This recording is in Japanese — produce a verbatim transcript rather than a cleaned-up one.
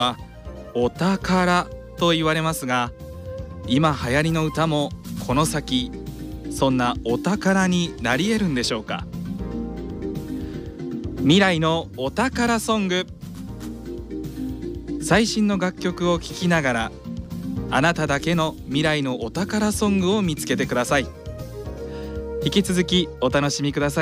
はお宝と言われますが、今流行りの歌もこの先そんなお宝になり得るんでしょうか。未来のお宝ソング、最新の楽曲を聴きながらあなただけの未来のお宝ソングを見つけてください。引き続きお楽しみください。